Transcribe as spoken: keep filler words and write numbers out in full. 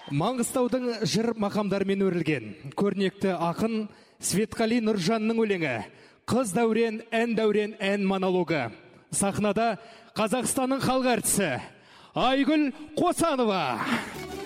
Маңғыстаудың жыр мақамдарымен өрілген көрнекті ақын Светқали Нұржанның өлеңі «Қыз дәурен, ән дәурен, ән монологы». Сахнада Қазақстанның халық әртісі Айгүл Қосанова.